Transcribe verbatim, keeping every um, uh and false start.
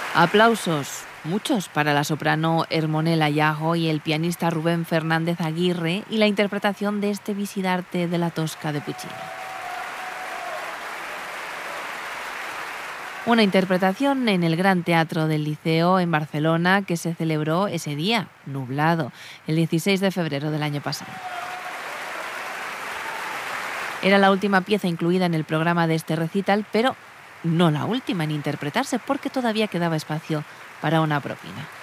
Aplausos, muchos, para la soprano Hermonela Yago y el pianista Rubén Fernández Aguirre y la interpretación de este Visidarte de la Tosca de Puccini. Una interpretación en el Gran Teatro del Liceo en Barcelona que se celebró ese día, nublado, el dieciséis de febrero del año pasado. Era la última pieza incluida en el programa de este recital, pero no la última en interpretarse, porque todavía quedaba espacio para una propina.